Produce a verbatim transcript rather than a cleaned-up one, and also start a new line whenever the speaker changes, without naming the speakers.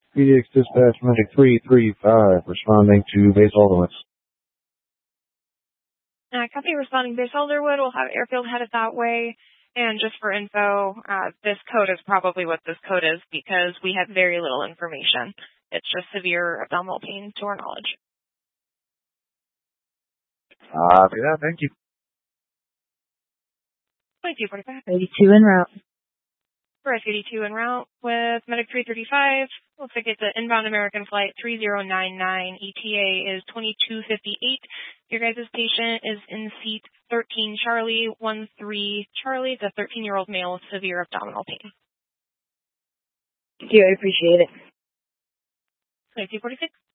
Phoenix Dispatch Medic three three five, responding to base Alderwoods.
Uh, copy responding base Alderwood. We'll have airfield headed that way. And just for info, uh, this code is probably what this code is because we have very little information. It's just severe abdominal pain to our knowledge.
Uh, yeah, thank you.
twenty-two forty-five.
eighty-two en route.
For S eighty-two en route with Medic three thirty-five. Looks like it's an inbound American flight three zero nine nine. E T A is twenty-two fifty-eight. Your guys' patient is in seat thirteen Charlie, one three Charlie. It's a thirteen-year-old male with severe abdominal pain.
Thank you, I appreciate it.
twenty-two forty-six.